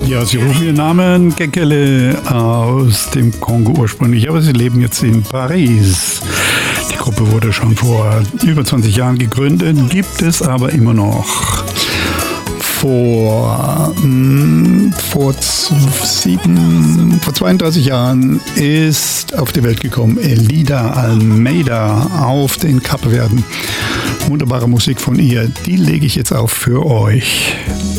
Ja, sie rufen ihren Namen Gekele aus dem Kongo ursprünglich, aber sie leben jetzt in Paris. Die Gruppe wurde schon vor über 20 Jahren gegründet, gibt es aber immer noch. Vor 32 Jahren ist auf die Welt gekommen Elida Almeida auf den Kapverden. Wunderbare Musik von ihr, die lege ich jetzt auf für euch.